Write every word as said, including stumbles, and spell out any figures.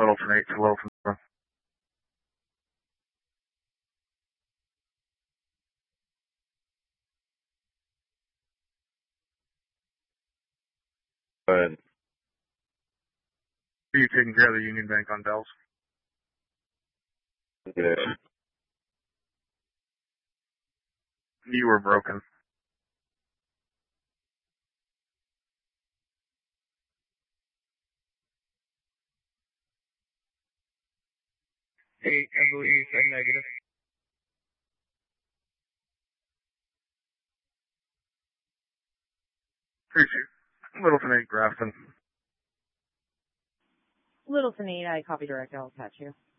Littleton eight to Littleton. But Are you taking care of the Union Bank on Dells? yeah. You were broken. Eight, I believe you said negative. Appreciate Littleton eight, Grafton. Littleton eight, I copy direct. I'll catch you.